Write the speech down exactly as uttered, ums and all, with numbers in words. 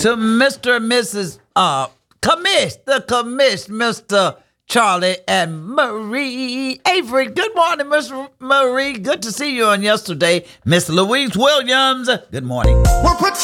to Mister and Missus Uh, Commish, the Commish, Mister Charlie and Marie Avery. Good morning, Miss Marie. Good to see you on yesterday. Miss Louise Williams. Good morning. Well, put